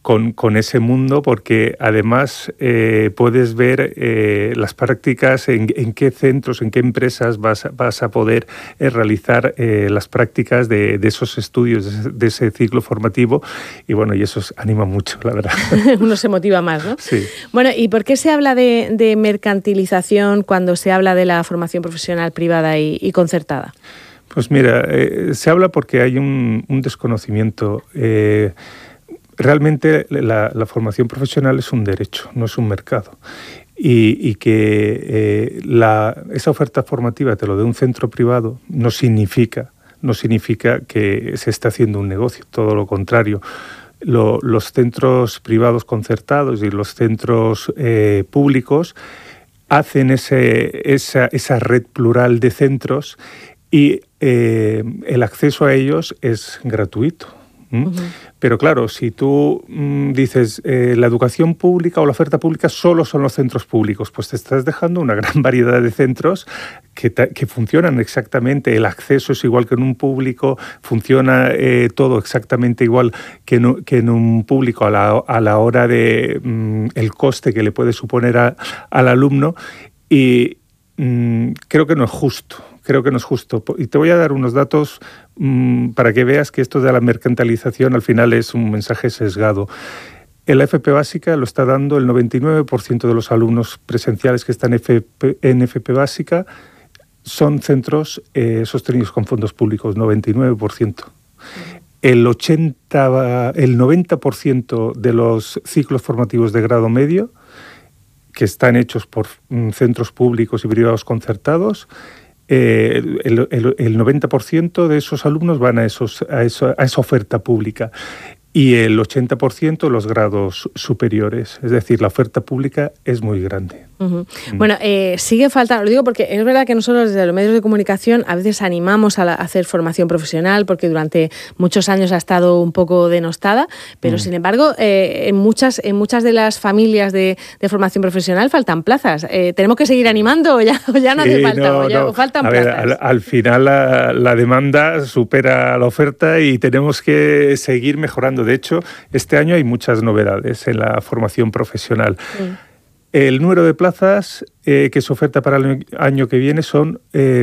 con ese mundo, porque además puedes ver las prácticas, en qué centros, en qué empresas vas a poder realizar las prácticas de esos estudios, de ese ciclo formativo, y bueno, y eso anima mucho, la verdad. Uno se motiva más, ¿no? Sí. Bueno, ¿y por qué se habla de mercantilización cuando se habla de la formación profesional privada y concertada? Pues mira, se habla porque hay un desconocimiento. Realmente la formación profesional es un derecho, no es un mercado. Y que esa oferta formativa te lo dé un centro privado no significa que se esté haciendo un negocio, todo lo contrario. Los centros privados concertados y los centros públicos hacen esa red plural de centros y el acceso a ellos es gratuito. Uh-huh. Pero claro, si tú dices la educación pública o la oferta pública solo son los centros públicos, pues te estás dejando una gran variedad de centros que funcionan exactamente. El acceso es igual que en un público, funciona todo exactamente igual que en un público a la hora de el coste que le puede suponer al alumno, y creo que no es justo. Y te voy a dar unos datos para que veas que esto de la mercantilización al final es un mensaje sesgado. En la FP básica lo está dando el 99% de los alumnos presenciales que están en FP básica son centros sostenidos con fondos públicos, 99%. El 90% de los ciclos formativos de grado medio, que están hechos por centros públicos y privados concertados, el 90% de esos alumnos van a esa oferta pública, y el 80% los grados superiores. Es decir, la oferta pública es muy grande. Uh-huh. Bueno, sigue faltando, lo digo porque es verdad que nosotros desde los medios de comunicación a veces animamos a hacer formación profesional porque durante muchos años ha estado un poco denostada, pero sin embargo en muchas de las familias de formación profesional faltan plazas. ¿Tenemos que seguir animando o ya no hace falta? ¿O faltan plazas? Ver, al final la demanda supera la oferta y tenemos que seguir mejorando. De hecho, este año hay muchas novedades en la formación profesional. El número de plazas que se oferta para el año que viene son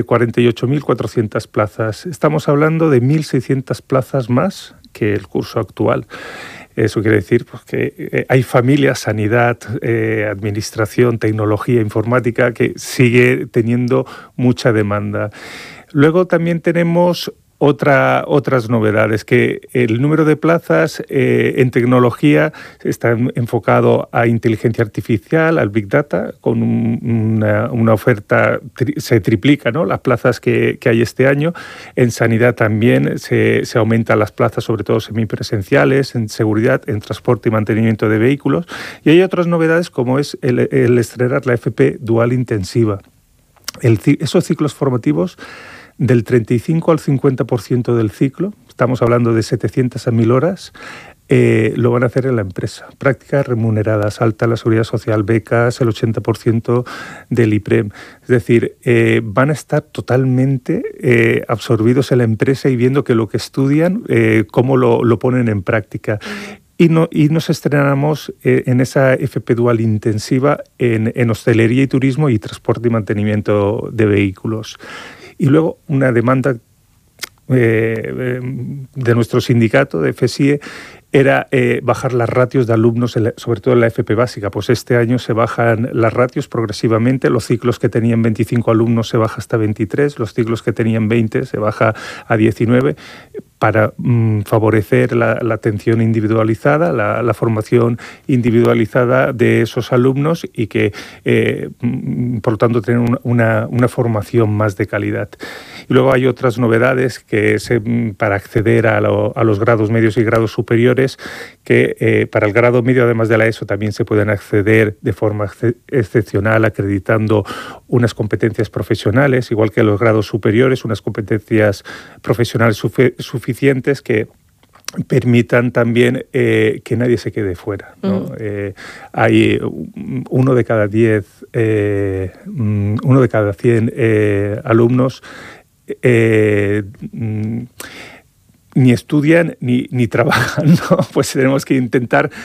48.400 plazas. Estamos hablando de 1.600 plazas más que el curso actual. Eso quiere decir pues, que hay familias, sanidad, administración, tecnología, informática, que sigue teniendo mucha demanda. Luego también tenemos otras novedades, que el número de plazas en tecnología está enfocado a inteligencia artificial, al Big Data, con una oferta, se triplica, ¿no?, las plazas que hay este año. En sanidad también se aumentan las plazas, sobre todo semipresenciales, en seguridad, en transporte y mantenimiento de vehículos. Y hay otras novedades como es el estrenar la FP dual intensiva. Esos ciclos formativos del 35 al 50% del ciclo, estamos hablando de 700 a 1.000 horas, lo van a hacer en la empresa. Prácticas remuneradas, alta la seguridad social, becas, el 80% del IPREM. Es decir, van a estar totalmente absorbidos en la empresa y viendo que lo que estudian, cómo lo ponen en práctica. Y nos estrenamos en esa FP dual intensiva en hostelería y turismo y transporte y mantenimiento de vehículos. Y luego una demanda de nuestro sindicato, de FESIE, era bajar las ratios de alumnos, sobre todo en la FP básica. Pues este año se bajan las ratios progresivamente. Los ciclos que tenían 25 alumnos se baja hasta 23, los ciclos que tenían 20 se baja a 19, para favorecer la atención individualizada, la formación individualizada de esos alumnos y que, por lo tanto, tener una formación más de calidad. Y luego hay otras novedades que es para acceder a los grados medios y grados superiores, que para el grado medio, además de la ESO, también se pueden acceder de forma excepcional acreditando unas competencias profesionales, igual que los grados superiores, unas competencias profesionales suficientes que permitan también que nadie se quede fuera, ¿no? Hay uno de cada 100 alumnos ni estudian ni trabajan, ¿no? Pues tenemos que intentar